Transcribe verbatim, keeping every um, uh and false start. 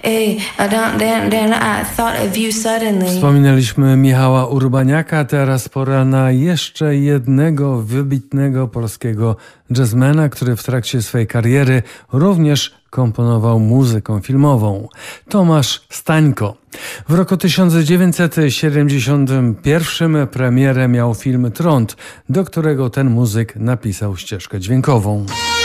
Ey, I don't, then, then I thought of you suddenly. Wspominaliśmy Michała Urbaniaka, teraz pora na jeszcze jednego wybitnego polskiego jazzmana, który w trakcie swojej kariery również komponował muzykę filmową. Tomasz Stańko. W roku tysiąc dziewięćset siedemdziesiątym pierwszym premierę miał film Trąd, do którego ten muzyk napisał ścieżkę dźwiękową.